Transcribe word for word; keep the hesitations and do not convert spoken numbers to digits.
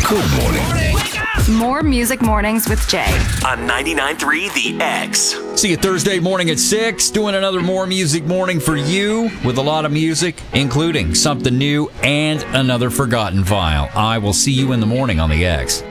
Good morning. More Music Mornings with Jay. On ninety-nine point three The X. See you Thursday morning at six, doing another More Music Morning for you with a lot of music, including something new and another forgotten file. I will see you in the morning on The X.